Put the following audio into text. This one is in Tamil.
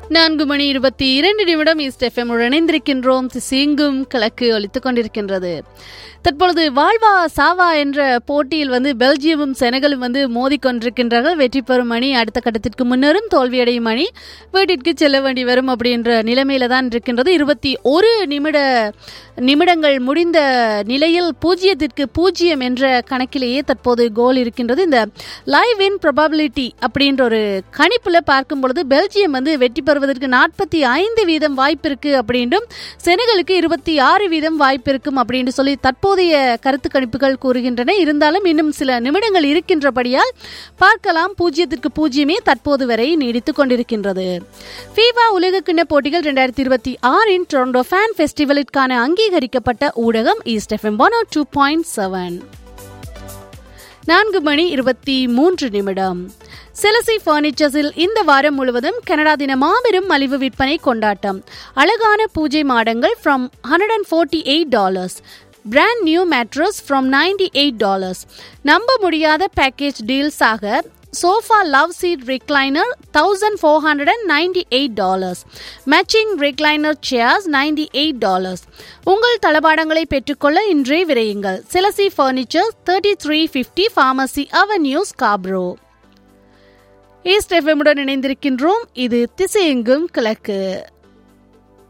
4:22 ஈஸ்ட் எஃப்எம் இணைந்திருக்கின்றோம். திசையெங்கும் கிழக்கு ஒலித்துக் கொண்டிருக்கின்றது. தற்பொழுது வாழ்வா சாவா என்ற போட்டியில் பெல்ஜியமும் செனகலும் மோதிக்கொண்டிருக்கின்றார்கள். வெற்றி பெறும் அணி அடுத்த கட்டத்திற்கு முன்னரும், தோல்வியடையும் அணி வீட்டிற்கு செல்ல வேண்டி வரும் அப்படின்ற நிலைமையில தான் இருக்கின்றது. 21 நிமிடங்கள் முடிந்த நிலையில் 0-0 என்ற கணக்கிலேயே தற்போது கோல் இருக்கின்றது. இந்த லைவ் இன் ப்ராபபிலிட்டி அப்படின்ற ஒரு கணிப்புல பார்க்கும் பொழுது பெல்ஜியம் வெற்றி பெறுவதற்கு 45% வாய்ப்பு இருக்கு அப்படின்றும், செனகலுக்கு 26% வாய்ப்பு இருக்கும் அப்படின்னு சொல்லி தற்போதைய கருத்து கணிப்புகள் கூறுகின்றன. இருந்தாலும் இன்னும் சில நிமிடங்கள் இருக்கின்றபடியால் பார்க்கலாம். 0-0 தற்போது வரை நீடித்துக் கொண்டிருக்கின்றது. ஃபீஃபா உலகக்கிண்ண போட்டிகள் 2026 டொரண்டோ ஃபேன் ஃபெஸ்டிவலிற்கான அங்கீகரிக்கப்பட்ட ஊடகம் ஈஸ்ட் எஃப்எம் 102.7. 4:23 செலசி பர்னிச்சர்ஸில் இந்த வாரம் முழுவதும் கனடா தின மாபெரும் மலிவு விற்பனை கொண்டாட்டம். அழகான பூஜை மாடங்கள் from $148, brand new mattress from $98. நம்ப முடியாத பேக்கேஜ் டீல்ஸ் ஆக sofa love seat recliner $1,498, matching recliner chairs $98. உங்கள் தளபாடங்களை பெற்றுக்கொள்ள இன்றே விரையுங்கள். செலசி furniture 3350 pharmacy avenue Scarborough. East எஃப்எம்முடன் இணைந்திருக்கின்றோம். இது திசையெங்கும் கிழக்கு.